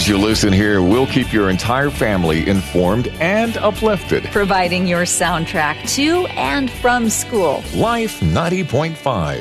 As you listen here, we'll keep your entire family informed and uplifted. Providing your soundtrack to and from school. Life 90.5.